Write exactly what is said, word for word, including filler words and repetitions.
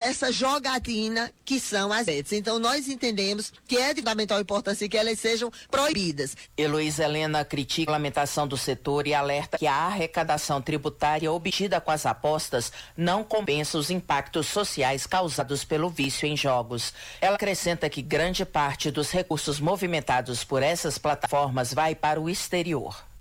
essa jogatina que são as bets. Então nós entendemos que é de fundamental importância que elas sejam proibidas. Heloísa Helena critica a lamentação do setor e alerta que a arrecadação tributária obtida com as apostas não compensa os impactos sociais causados pelo vício em jogos. Ela acrescenta que grande parte dos recursos movimentados por essas plataformas vai para o exterior.